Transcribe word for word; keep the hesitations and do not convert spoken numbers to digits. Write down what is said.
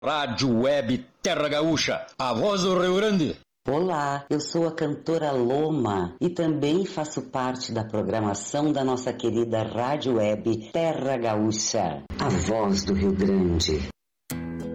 Rádio Web Terra Gaúcha, a voz do Rio Grande. Olá, eu sou a cantora Loma e também faço parte da programação da nossa querida Rádio Web Terra Gaúcha, a voz do Rio Grande.